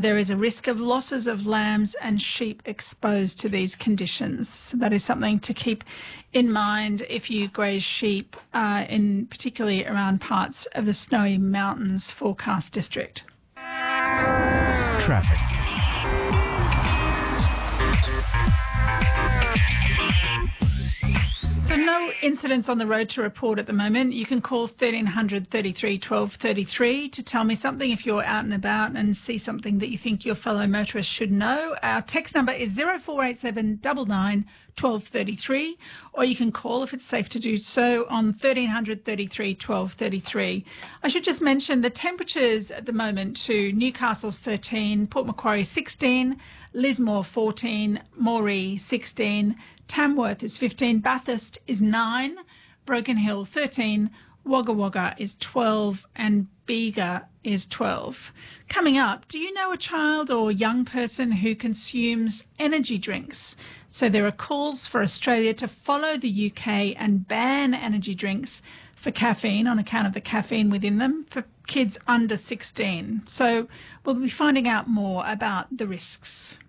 there is a risk of losses of lambs and sheep exposed to these conditions. So that is something to keep in mind if you graze sheep, in particularly around parts of the Snowy Mountains forecast district. Traffic. So no incidents on the road to report at the moment. You can call 1300 33 12 33 to tell me something if you're out and about and see something that you think your fellow motorists should know. Our text number is 0487 99 12 33, or you can call if it's safe to do so on 1300 33 12 33. I should just mention the temperatures at the moment to Newcastle's 13, Port Macquarie 16, Lismore 14, Moree 16, Tamworth is 15, Bathurst is 9, Broken Hill 13, Wagga Wagga is 12 and Bega is 12. Coming up, do you know a child or young person who consumes energy drinks? So there are calls for Australia to follow the UK and ban energy drinks for caffeine on account of the caffeine within them for kids under 16. So we'll be finding out more about the risks.